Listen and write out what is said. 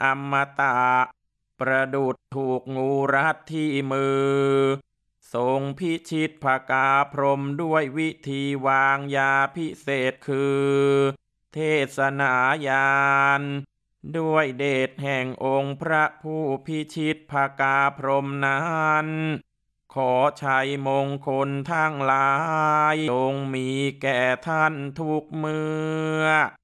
อมตะประดุจถูกงูรัดที่มือทรงพิชิตภกาพรหมด้วยวิธีวางยาพิเศษคือเทศนาญาณด้วยเดชแห่งองค์พระผู้พิชิตภกาพรหมนั้นขอชัยมงคลทั้งหลายจงมีแก่ท่านทุกเมื่อ